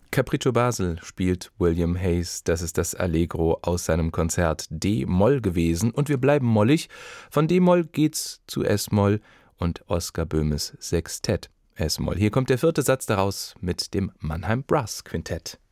Capriccio Basel spielt William Hayes. Das ist das Allegro aus seinem Konzert D-Moll gewesen. Und wir bleiben mollig. Von D-Moll geht's zu S-Moll und Oskar Böhmes Sextett S-Moll. Hier kommt der 4. Satz daraus mit dem Mannheim Brass Quintett.